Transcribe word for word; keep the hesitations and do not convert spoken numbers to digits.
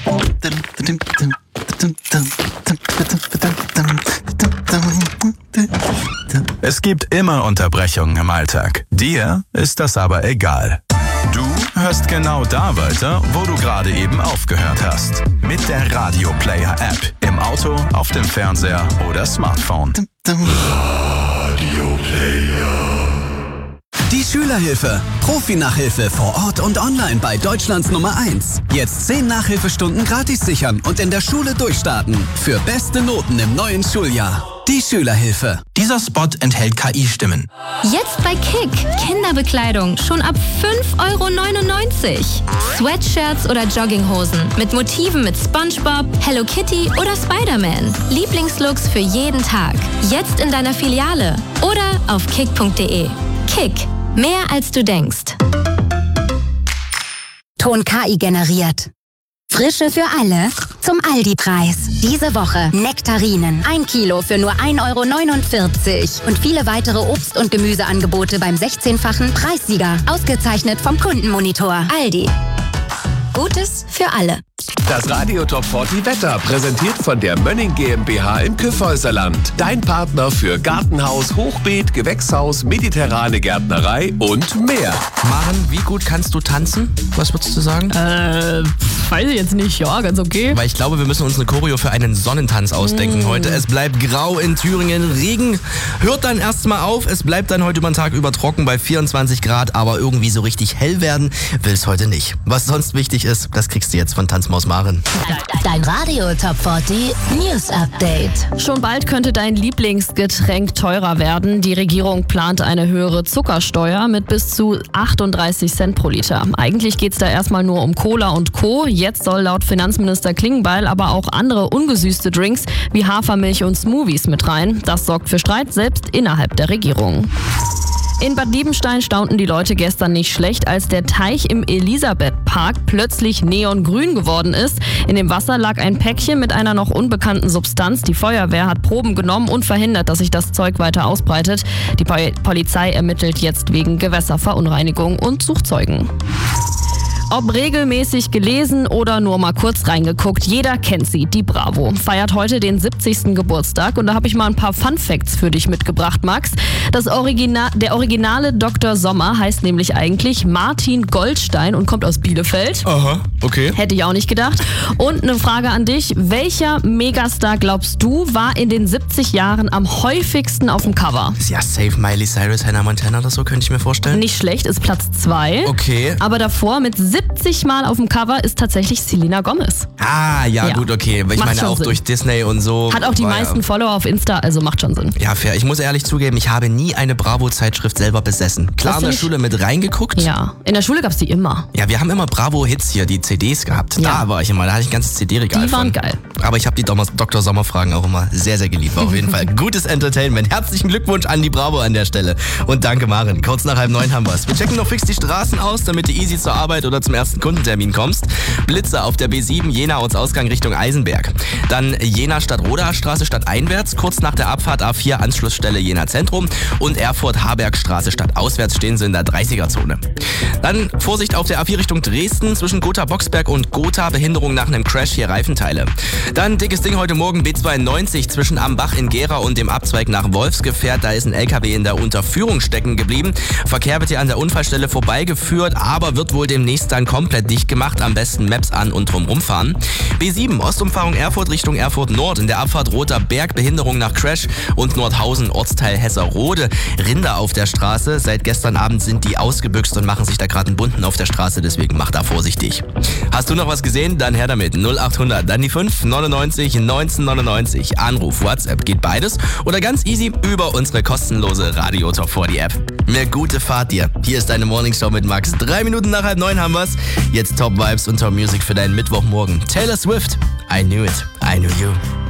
Es gibt immer Unterbrechungen im Alltag. Dir ist das aber egal. Du hörst genau da weiter, wo du gerade eben aufgehört hast. Mit der Radio Player App. Im Auto, auf dem Fernseher oder Smartphone. Radio Player. Die Schülerhilfe. Profi-Nachhilfe vor Ort und online bei Deutschlands Nummer eins. Jetzt zehn Nachhilfestunden gratis sichern und in der Schule durchstarten. Für beste Noten im neuen Schuljahr. Die Schülerhilfe. Dieser Spot enthält K I-Stimmen. Jetzt bei Kick. Kinderbekleidung schon ab fünf Euro neunundneunzig. Sweatshirts oder Jogginghosen mit Motiven mit SpongeBob, Hello Kitty oder Spider-Man. Lieblingslooks für jeden Tag. Jetzt in deiner Filiale oder auf kick punkt de. Kick. Mehr als du denkst. Ton K I generiert. Frische für alle zum Aldi-Preis. Diese Woche Nektarinen. Ein Kilo für nur ein Euro neunundvierzig. Und viele weitere Obst- und Gemüseangebote beim sechzehnfachen Preissieger. Ausgezeichnet vom Kundenmonitor. Aldi. Gutes für alle. Das Radio Top vierzig Wetter, präsentiert von der Mönning GmbH im Kyffhäuserland. Dein Partner für Gartenhaus, Hochbeet, Gewächshaus, mediterrane Gärtnerei und mehr. Maren, wie gut kannst du tanzen? Was würdest du sagen? Äh, weiß ich jetzt nicht. Ja, ganz okay. Weil ich glaube, wir müssen uns eine Choreo für einen Sonnentanz ausdenken mm. heute. Es bleibt grau in Thüringen. Regen hört dann erstmal auf. Es bleibt dann heute über den Tag über trocken bei vierundzwanzig Grad. Aber irgendwie so richtig hell werden will es heute nicht. Was sonst wichtig ist, das kriegst du jetzt von Tanzmaus Maren. Dein Radio Top vierzig News Update. Schon bald könnte dein Lieblingsgetränk teurer werden. Die Regierung plant eine höhere Zuckersteuer mit bis zu achtunddreißig Cent pro Liter. Eigentlich geht es da erstmal nur um Cola und Co. Jetzt soll laut Finanzminister Klingbeil aber auch andere ungesüßte Drinks wie Hafermilch und Smoothies mit rein. Das sorgt für Streit, selbst innerhalb der Regierung. In Bad Liebenstein staunten die Leute gestern nicht schlecht, als der Teich im Elisabethpark plötzlich neongrün geworden ist. In dem Wasser lag ein Päckchen mit einer noch unbekannten Substanz. Die Feuerwehr hat Proben genommen und verhindert, dass sich das Zeug weiter ausbreitet. Die Polizei ermittelt jetzt wegen Gewässerverunreinigung und sucht Zeugen. Ob regelmäßig gelesen oder nur mal kurz reingeguckt, jeder kennt sie, die Bravo. Feiert heute den siebzigsten Geburtstag und da habe ich mal ein paar Fun-Facts für dich mitgebracht, Max. Das Original, der originale Doktor Sommer heißt nämlich eigentlich Martin Goldstein und kommt aus Bielefeld. Aha, okay. Hätte ich auch nicht gedacht. Und eine Frage an dich, welcher Megastar glaubst du war in den siebzig Jahren am häufigsten auf dem Cover? Ja, safe Miley Cyrus, Hannah Montana oder so, könnte ich mir vorstellen. Nicht schlecht, ist Platz zwei. Okay. Aber davor mit siebzig Mal auf dem Cover ist tatsächlich Selena Gomez. Ah, ja, ja. gut, okay. Ich macht meine auch Sinn. durch Disney und so. Hat auch die meisten ja. Follower auf Insta, also macht schon Sinn. Ja, fair. Ich muss ehrlich zugeben, ich habe nie eine Bravo-Zeitschrift selber besessen. Klar in der Schule mit reingeguckt. Ja, in der Schule gab's die immer. Ja, wir haben immer Bravo-Hits hier, die C Ds gehabt. Ja. Da war ich immer, da hatte ich ein ganzes C D-Regal Die waren von. geil. Aber ich habe die Doktor Sommer-Fragen auch immer sehr, sehr geliebt. Auf jeden Fall gutes Entertainment. Herzlichen Glückwunsch an die Bravo an der Stelle. Und danke, Maren. Kurz nach halb neun haben wir's. Wir checken noch fix die Straßen aus, damit du easy zur Arbeit oder zum ersten Kundentermin kommst. Blitze auf der B sieben, Jena Ortsausgang Richtung Eisenberg. Dann Jena Stadt-Rodaer Straße stadteinwärts, kurz nach der Abfahrt A vier Anschlussstelle Jena Zentrum. Und Erfurt-Harbergstraße stadtauswärts stehen sie in der dreißiger-Zone. Dann Vorsicht auf der A vier Richtung Dresden, zwischen Gotha-Boxberg und Gotha, Behinderung nach einem Crash, hier Reifenteile. Dann dickes Ding heute Morgen B zweiundneunzig zwischen Ambach in Gera und dem Abzweig nach Wolfsgefährt. Da ist ein L K W in der Unterführung stecken geblieben. Verkehr wird hier an der Unfallstelle vorbeigeführt, aber wird wohl demnächst dann komplett dicht gemacht. Am besten Maps an und drumrum fahren. B sieben Ostumfahrung Erfurt Richtung Erfurt Nord. In der Abfahrt Roter Berg, Behinderung nach Crash und Nordhausen Ortsteil Hesserode. Rinder auf der Straße. Seit gestern Abend sind die ausgebüxt und machen sich da gerade einen Bunten auf der Straße, deswegen mach da vorsichtig. Hast du noch was gesehen? Dann her damit. null achthundert, dann die fünf neunundneunzig neunzehnhundertneunundneunzig. Anruf, WhatsApp, geht beides. Oder ganz easy über unsere kostenlose Radio Top vierzig App. Eine gute Fahrt dir. Hier ist deine Morningshow mit Max. Drei Minuten nach halb neun haben wir's. Jetzt Top Vibes und Top Music für deinen Mittwochmorgen. Taylor Swift, I knew it, I knew you.